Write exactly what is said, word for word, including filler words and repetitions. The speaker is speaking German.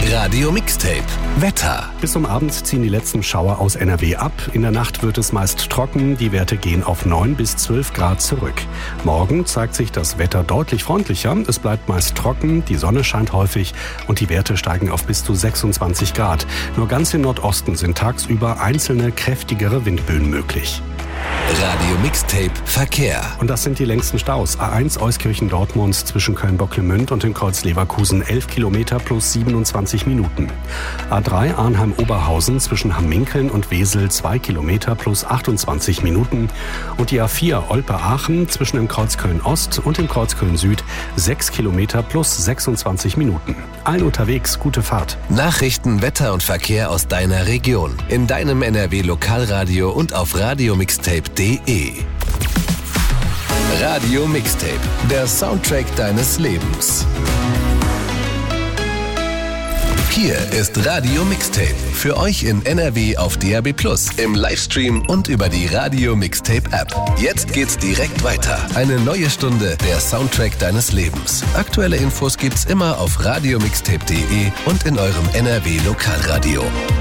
Radio Mixtape Wetter. Bis zum Abend ziehen die letzten Schauer aus N R W ab. In der Nacht wird es meist trocken. Die Werte gehen auf neun bis zwölf Grad zurück. Morgen zeigt sich das Wetter deutlich freundlicher. Es bleibt meist trocken, die Sonne scheint häufig und die Werte steigen auf bis zu sechsundzwanzig Grad. Nur ganz im Nordosten sind tagsüber einzelne kräftigere Windböen möglich. Radio Mixtape Verkehr. Und das sind die längsten Staus. A eins Euskirchen-Dortmund zwischen Köln-Bocklemünd und dem Kreuz Leverkusen elf Kilometer plus siebenundzwanzig Minuten. A drei Arnheim-Oberhausen zwischen Hamminkeln und Wesel zwei Kilometer plus achtundzwanzig Minuten. Und die A vier Olpe-Aachen zwischen dem Kreuz Köln-Ost und dem Kreuz Köln-Süd sechs Kilometer plus sechsundzwanzig Minuten. Allen unterwegs gute Fahrt. Nachrichten, Wetter und Verkehr aus deiner Region. In deinem N R W-Lokalradio und auf Radio Mixtape punkt de. Radio Mixtape, der Soundtrack deines Lebens. Hier ist Radio Mixtape, für euch in N R W auf D A B plus, im Livestream und über die Radio Mixtape App. Jetzt geht's direkt weiter. Eine neue Stunde, der Soundtrack deines Lebens. Aktuelle Infos gibt's immer auf radio mixtape punkt de und in eurem N R W Lokalradio.